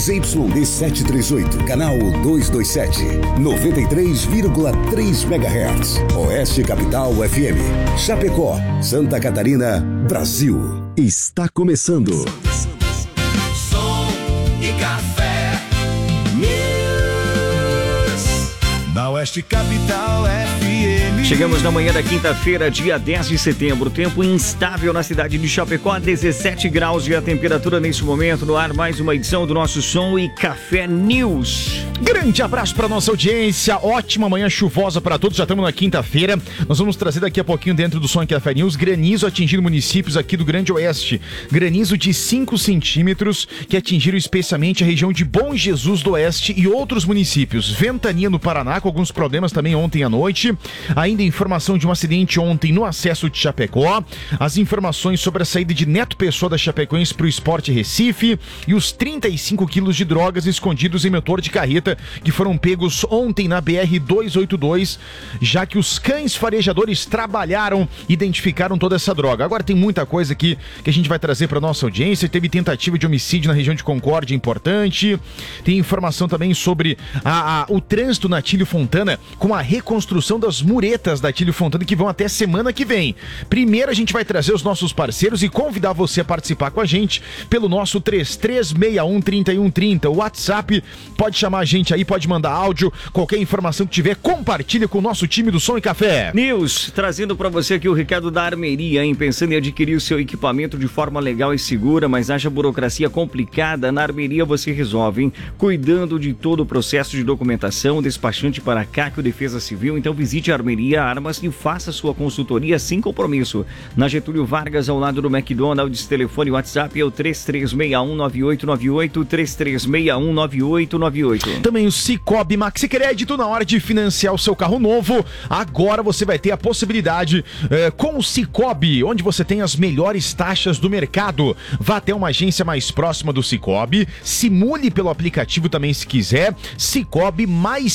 ZYD 738, canal 227, 93,3 MHz. Oeste Capital FM, Chapecó, Santa Catarina, Brasil. Está começando. Som e Café News. Na Oeste Capital FM. Chegamos na manhã da quinta-feira, dia 10 de setembro. Tempo instável na cidade de Chapecó, 17 graus de a temperatura neste momento. No ar, mais uma edição do nosso Som e Café News. Grande abraço para nossa audiência, ótima manhã chuvosa para todos, já estamos na quinta-feira. Nós vamos trazer daqui a pouquinho dentro do Som e Café News granizo atingindo municípios aqui do Grande Oeste. Granizo de 5 centímetros que atingiram especialmente a região de Bom Jesus do Oeste e outros municípios. Ventania no Paraná, com alguns problemas também ontem à noite. Ainda informação de um acidente ontem no acesso de Chapecó. As informações sobre a saída de Neto Pessoa da Chapecoense para o Esporte Recife e os 35 quilos de drogas escondidos em motor de carreta que foram pegos ontem na BR-282, já que os cães farejadores trabalharam e identificaram toda essa droga. Agora tem muita coisa aqui que a gente vai trazer para nossa audiência. Teve tentativa de homicídio na região de Concórdia importante. Tem informação também sobre o trânsito na Atílio Fontana com a reconstrução das muretas da Atílio Fontana que vão até semana que vem. Primeiro a gente vai trazer os nossos parceiros e convidar você a participar com a gente pelo nosso 3361-3130. O WhatsApp, pode chamar a gente aí, pode mandar áudio, qualquer informação que tiver, compartilha com o nosso time do Som e Café News, trazendo pra você aqui o recado da Armeria, hein? Pensando em adquirir o seu equipamento de forma legal e segura, mas acha burocracia complicada? Na Armeria você resolve, hein? Cuidando de todo o processo de documentação, despachante para CAC, Defesa Civil. Então visite a Armeria Armas e faça sua consultoria sem compromisso. Na Getúlio Vargas, ao lado do McDonald's, telefone WhatsApp é o 33619898, 33619898. Também o Cicobi Maxi Crédito, na hora de financiar o seu carro novo, agora você vai ter a possibilidade com o Cicobi, onde você tem as melhores taxas do mercado. Vá até uma agência mais próxima do Cicobi, simule pelo aplicativo também se quiser. Cicobi, mais